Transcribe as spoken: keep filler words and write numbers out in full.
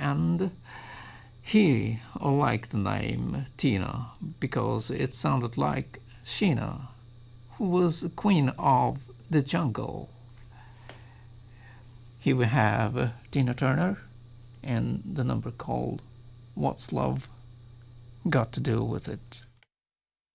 and he liked the name Tina because it sounded like Sheena, who was the queen of the jungle. Here we have uh, Tina Turner and the number called What's Love Got to Do with It.